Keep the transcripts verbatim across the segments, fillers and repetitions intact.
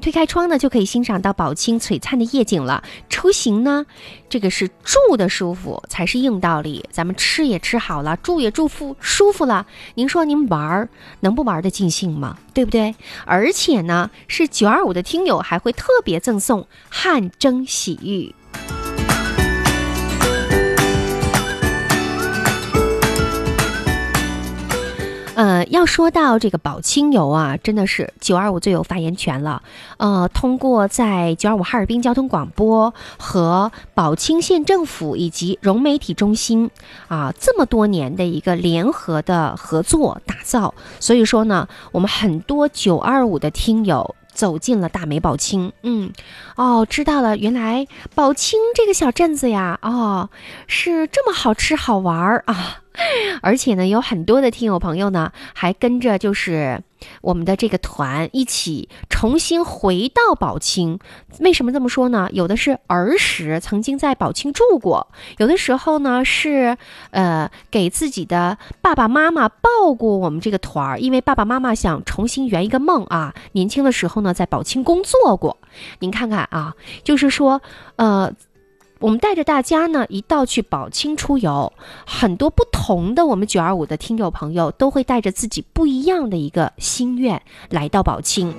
推开窗呢，就可以欣赏到宝清璀璨的夜景了。出行呢，这个是住的舒服才是硬道理，咱们吃也吃好了，住也住舒舒服了，您说您玩能不玩得尽兴吗？对不对？而且呢，是九二五的听友还会特别赠送汗蒸洗浴。呃，要说到这个宝清游啊，真的是九二五最有发言权了。呃，通过在九二五哈尔滨交通广播和宝清县政府以及融媒体中心啊，这么多年的一个联合的合作打造，所以说呢，我们很多九二五的听友走进了大美宝清。嗯，哦，知道了，原来宝清这个小镇子呀，哦，是这么好吃好玩啊。而且呢，有很多的听友朋友呢，还跟着就是我们的这个团一起重新回到宝清。为什么这么说呢？有的是儿时曾经在宝清住过，有的时候呢是呃给自己的爸爸妈妈报过我们这个团，因为爸爸妈妈想重新圆一个梦啊。年轻的时候呢，在宝清工作过。您看看啊，就是说呃。我们带着大家呢一道去宝清出游，很多不同的我们九二五的听友朋友都会带着自己不一样的一个心愿来到宝清。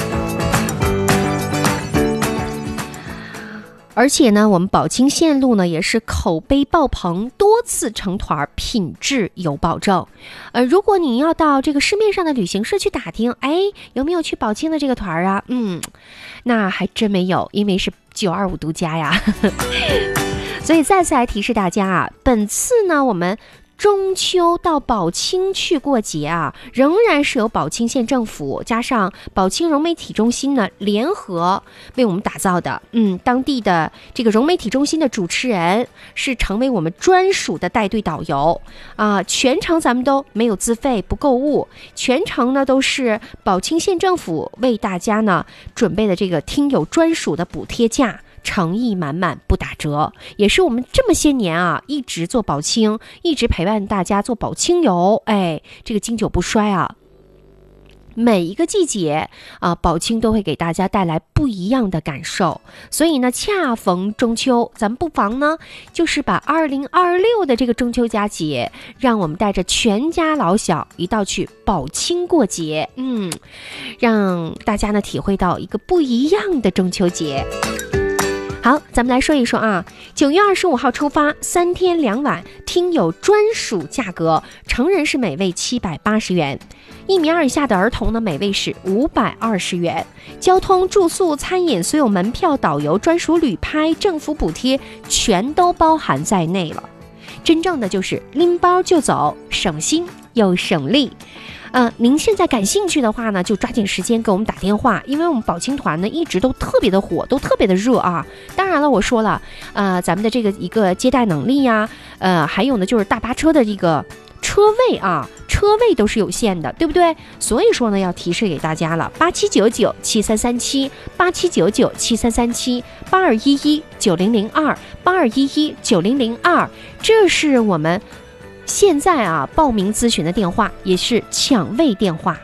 而且呢，我们宝清线路呢也是口碑爆棚，多次成团，品质有保证。呃，如果你要到这个市面上的旅行社去打听，哎，有没有去宝清的这个团啊？嗯，那还真没有，因为是九二五独家呀。所以再次来提示大家啊，本次呢我们中秋到宝清去过节啊，仍然是由宝清县政府加上宝清融媒体中心呢联合为我们打造的。嗯，当地的这个融媒体中心的主持人是成为我们专属的带队导游啊、呃，全程咱们都没有自费不购物，全程呢都是宝清县政府为大家呢准备的这个听友专属的补贴价。诚意满满，不打折，也是我们这么些年啊，一直做宝清，一直陪伴大家做宝清游，哎，这个经久不衰啊。每一个季节啊，宝清都会给大家带来不一样的感受。所以呢，恰逢中秋，咱们不妨呢，就是把二零二六的这个中秋佳节，让我们带着全家老小一道去宝清过节，嗯，让大家呢体会到一个不一样的中秋节。好，咱们来说一说啊，九月二十五号出发，三天两晚，听友专属价格，成人是每位七百八十元，一米二以下的儿童呢，每位是五百二十元，交通、住宿、餐饮，所有门票、导游、专属旅拍、政府补贴，全都包含在内了。真正的就是拎包就走，省心又省力。呃，您现在感兴趣的话呢，就抓紧时间给我们打电话，因为我们宝清团呢一直都特别的火，都特别的热啊。当然了，我说了，呃，咱们的这个一个接待能力呀，呃，还有呢就是大巴车的这个车位啊，车位都是有限的，对不对？所以说呢，要提示给大家了，八七九九七三三七，八七九九七三三七，八二一一九零零二，八二一一九零零二，这是我们现在啊报名咨询的电话，也是抢位电话。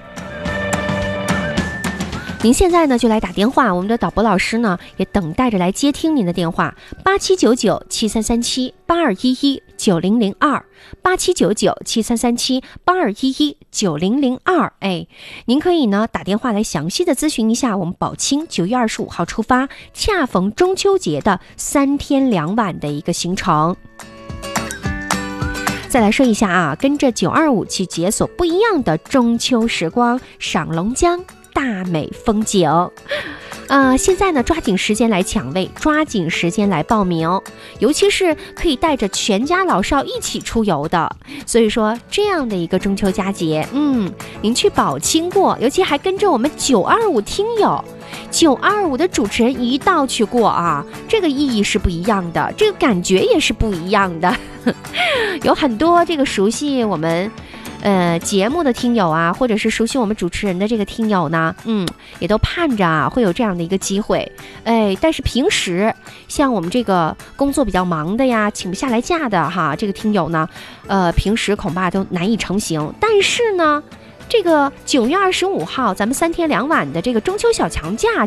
您现在呢就来打电话，我们的导播老师呢也等待着来接听您的电话，八七九九七三三七，八二一一九零零二，八七九九七三三七，八二一一九零零二。哎，您可以呢打电话来详细的咨询一下我们宝清九月二十五号出发，恰逢中秋节的三天两晚的一个行程。再来说一下啊，跟着九二五去解锁不一样的中秋时光，赏龙江大美风景。呃，现在呢，抓紧时间来抢位，抓紧时间来报名，尤其是可以带着全家老少一起出游的。所以说，这样的一个中秋佳节，嗯，您去宝清过，尤其还跟着我们九二五听友。九二五的主持人一道去过啊，这个意义是不一样的，这个感觉也是不一样的。有很多这个熟悉我们呃节目的听友啊，或者是熟悉我们主持人的这个听友呢，嗯，也都盼着啊会有这样的一个机会。哎，但是平时像我们这个工作比较忙的呀，请不下来假的哈，这个听友呢，呃，平时恐怕都难以成行。但是呢，这个九月二十五号，咱们三天两晚的这个中秋小长假